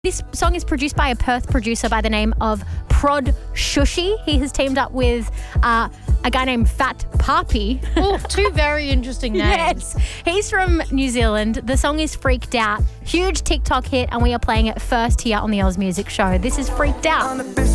This song is produced by a Perth producer by the name of Prod Shushi. He has teamed up with a guy named Fat Papi. Oh, two very interesting names. Yes. He's from New Zealand. The song is Freaked Out. Huge TikTok hit, and we are playing it first here on the Oz Music Show. This is Freaked Out.